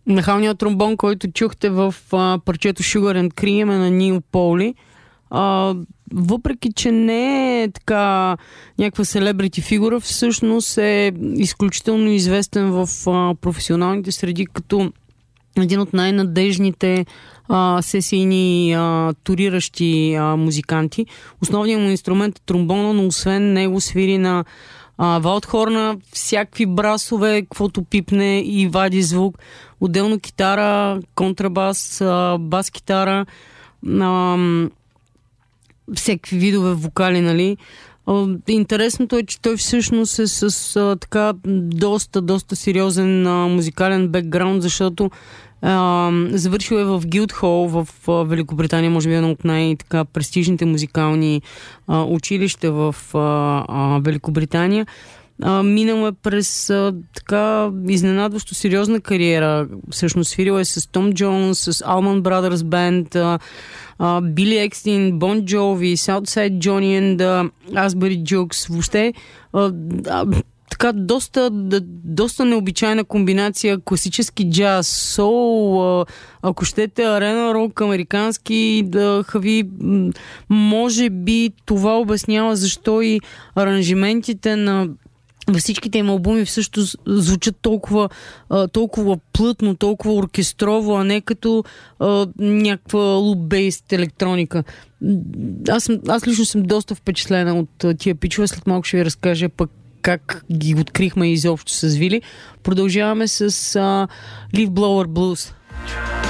Нахалният тромбон, който чухте в парчето Sugar and Cream е на Нил Поли. Въпреки, че не е така някаква селебрити фигура, всъщност е изключително известен в професионалните среди като един от най-надежните сесийни туриращи музиканти. Основният му инструмент е тромбона, но освен него свири на валдхорна, всякакви брасове, каквото пипне и вади звук. Отделно китара, контрабас, бас-китара, всякакви видове вокали, нали. Интересното е, че той всъщност е с така доста сериозен музикален бекграунд, защото завършил е в Гилдхол в Великобритания, може би едно от най-престижните музикални училища в Великобритания. Минал е през така изненадващо сериозна кариера. Всъщност свирил е с Том Джонс, с Allman Brothers Band, Били Екстин, Бон Джови, Southside Johnny and Asbury Jukes. Въобще така доста необичайна комбинация класически джаз, соул, ако щете арена рок, американски хави. Може би това обяснява защо и аранжиментите на във всичките им албуми също звучат толкова плътно, толкова оркестрово, а не като някаква луп-бейст електроника. Аз лично съм доста впечатлена от тия пичове. След малко ще ви разкажа пък как ги открихме изобщо с Вили. Продължаваме с Leaf Blower Blues.